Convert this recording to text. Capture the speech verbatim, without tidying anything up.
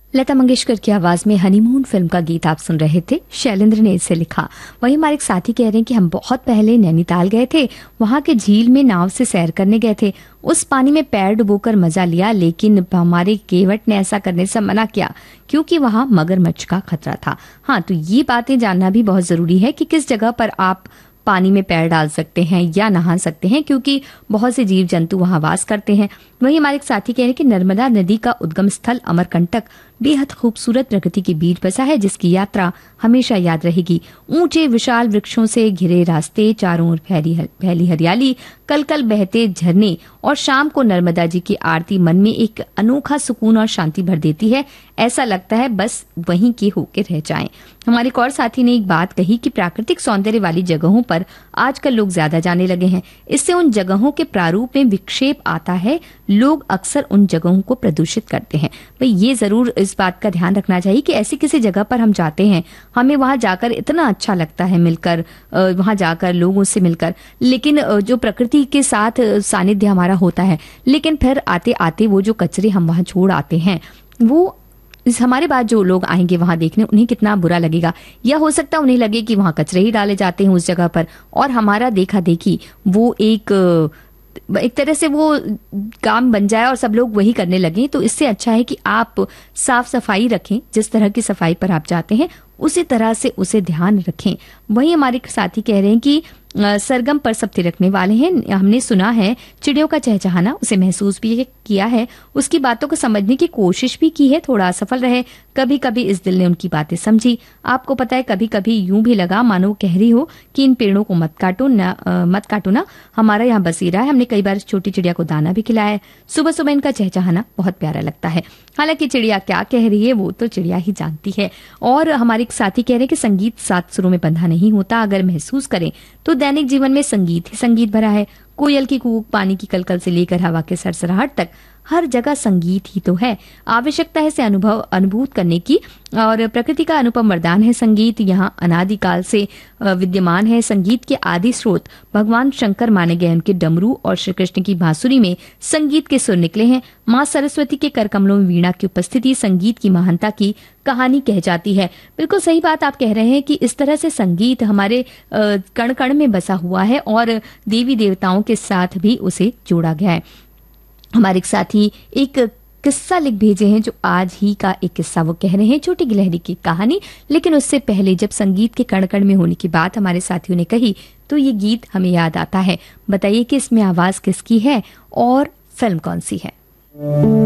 लता मंगेशकर की आवाज में हनीमून फिल्म का गीत आप सुन रहे थे। शैलेंद्र ने इसे लिखा। वहीं हमारे एक साथी कह रहे हैं कि हम बहुत पहले नैनीताल गए थे, वहां के झील में नाव से सैर करने गए थे, उस पानी में पैर डुबोकर मजा लिया, लेकिन हमारे केवट ने ऐसा करने से मना किया क्योंकि वहां मगरमच्छ का खतरा था। हाँ, तो ये बातें जानना भी बहुत जरूरी है कि किस जगह पर आप पानी में पैर डाल सकते हैं या नहा सकते हैं, क्योंकि बहुत से जीव जंतु वहां वास करते हैं। वहीं हमारे एक साथी कह रहे हैं कि नर्मदा नदी का उद्गम स्थल अमरकंटक बेहद खूबसूरत प्रकृति के बीच बसा है, जिसकी यात्रा हमेशा याद रहेगी। ऊंचे विशाल वृक्षों से घिरे रास्ते, चारों ओर फैली फैली हरियाली, कल कल बहते झरने और शाम को नर्मदा जी की आरती मन में एक अनोखा सुकून और शांति भर देती है। ऐसा लगता है बस वहीं के होके रह जाएं। हमारे एक और साथी ने एक बात कही कि प्राकृतिक सौंदर्य वाली जगहों पर आजकल लोग ज्यादा जाने लगे हैं, इससे उन जगहों के प्रारूप में विक्षेप आता है, लोग अक्सर उन जगहों को प्रदूषित करते हैं। भाई ये जरूर इस बात का ध्यान रखना चाहिए कि ऐसी किसी जगह पर हम जाते हैं, हमें वहां जाकर इतना अच्छा लगता है मिलकर, वहां जाकर लोगों से मिलकर, लेकिन जो प्रकृति के साथ सानिध्य हमारा होता है, लेकिन फिर आते आते वो जो कचरे हम वहां छोड़ आते हैं, वो इस हमारे बाद जो लोग आएंगे वहां देखने, उन्हें कितना बुरा लगेगा। या हो सकता है उन्हें लगे कि वहां कचरे ही डाले जाते हैं उस जगह पर, और हमारा देखा देखी वो एक एक तरह से वो काम बन जाए और सब लोग वही करने लगे। तो इससे अच्छा है कि आप साफ सफाई रखें, जिस तरह की सफाई पर आप जाते हैं उसी तरह से उसे ध्यान रखें। वहीं हमारे साथी कह रहे हैं कि सरगम पर सब थिरकने वाले हैं, हमने सुना है चिड़ियों का चहचहाना, उसे महसूस भी किया है, उसकी बातों को समझने की कोशिश भी की है, थोड़ा असफल रहे, कभी कभी इस दिल ने उनकी बातें समझी। आपको पता है कभी कभी यूं भी लगा मानो कह रही हो कि इन पेड़ों को मत काटो ना, आ, मत काटो ना, हमारा यहाँ बसेरा है। हमने कई बार छोटी चिड़िया को दाना भी खिलाया है, सुबह सुबह इनका चहचहाना बहुत प्यारा लगता है। हालांकि चिड़िया क्या कह रही है वो तो चिड़िया ही जानती है। और हमारे एक साथी कह रहे हैं कि संगीत सात सुरों में बंधा नहीं होता, अगर महसूस करें तो दैनिक जीवन में संगीत ही संगीत भरा है। कोयल की कूक, पानी की कलकल से लेकर हवा के सरसराहट तक हर जगह संगीत ही तो है। आवश्यकता है से अनुभव अनुभूत करने की, और प्रकृति का अनुपम वरदान है संगीत। यहाँ अनादिकाल से विद्यमान है। संगीत के आदि स्रोत भगवान शंकर माने गए, उनके डमरू और श्री कृष्ण की बांसुरी में संगीत के सुर निकले हैं। माँ सरस्वती के कर कमलों में वीणा की उपस्थिति संगीत की महानता की कहानी कह जाती है। बिल्कुल सही बात आप कह रहे हैं कि इस तरह से संगीत हमारे कण कण में बसा हुआ है और देवी देवताओं के साथ भी उसे जोड़ा गया है। हमारे एक साथी एक किस्सा लिख भेजे हैं, जो आज ही का एक किस्सा वो कह रहे हैं, छोटी गिलहरी की कहानी। लेकिन उससे पहले जब संगीत के कण कण में होने की बात हमारे साथियों ने कही तो ये गीत हमें याद आता है। बताइए कि इसमें आवाज किसकी है और फिल्म कौन सी है।